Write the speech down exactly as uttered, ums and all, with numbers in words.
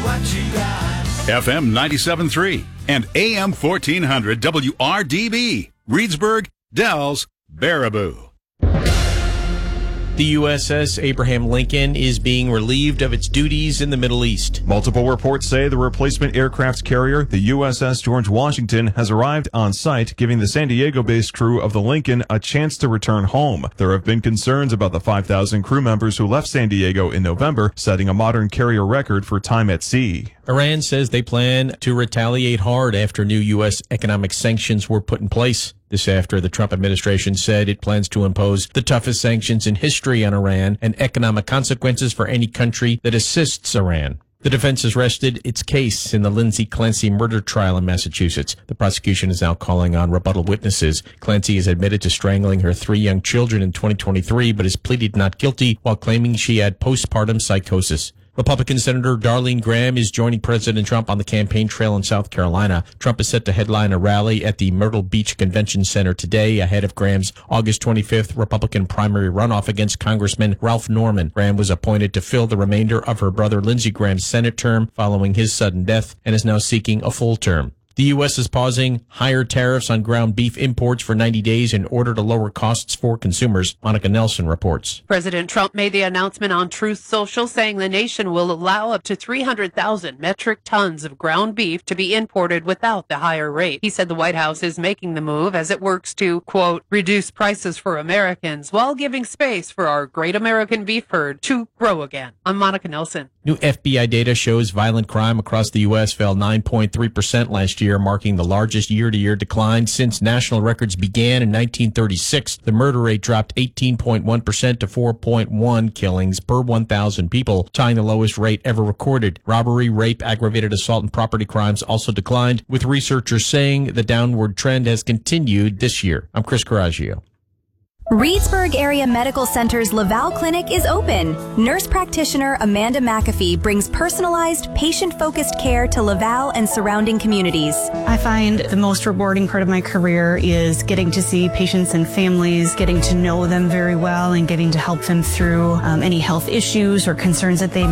what you got. F M ninety-seven point three and A M fourteen hundred W R D B. Reedsburg, Dells, Baraboo. The U S S Abraham Lincoln is being relieved of its duties in the Middle East. Multiple reports say the replacement aircraft carrier, the U S S George Washington, has arrived on site, giving the San Diego-based crew of the Lincoln a chance to return home. There have been concerns about the five thousand crew members who left San Diego in November, setting a modern carrier record for time at sea. Iran says they plan to retaliate hard after new U S economic sanctions were put in place. This after the Trump administration said it plans to impose the toughest sanctions in history on Iran and economic consequences for any country that assists Iran. The defense has rested its case in the Lindsay Clancy murder trial in Massachusetts. The prosecution is now calling on rebuttal witnesses. Clancy has admitted to strangling her three young children in twenty twenty-three, but has pleaded not guilty while claiming she had postpartum psychosis. Republican Senator Darlene Graham is joining President Trump on the campaign trail in South Carolina. Trump is set to headline a rally at the Myrtle Beach Convention Center today ahead of Graham's August twenty-fifth Republican primary runoff against Congressman Ralph Norman. Graham was appointed to fill the remainder of her brother Lindsey Graham's Senate term following his sudden death and is now seeking a full term. The U S is pausing higher tariffs on ground beef imports for ninety days in order to lower costs for consumers. Monica Nelson reports. President Trump made the announcement on Truth Social, saying the nation will allow up to three hundred thousand metric tons of ground beef to be imported without the higher rate. He said the White House is making the move as it works to, quote, reduce prices for Americans while giving space for our great American beef herd to grow again. I'm Monica Nelson. New F B I data shows violent crime across the U S fell nine point three percent last year, marking the largest year-to-year decline since national records began in nineteen thirty-six. The murder rate dropped eighteen point one percent to four point one killings per one thousand people, tying the lowest rate ever recorded. Robbery, rape, aggravated assault, and property crimes also declined, with researchers saying the downward trend has continued this year. I'm Chris Coraggio. Reedsburg Area Medical Center's Laval Clinic is open. Nurse practitioner Amanda McAfee brings personalized, patient-focused care to Laval and surrounding communities. I find the most rewarding part of my career is getting to see patients and families, getting to know them very well, and getting to help them through um, any health issues or concerns that they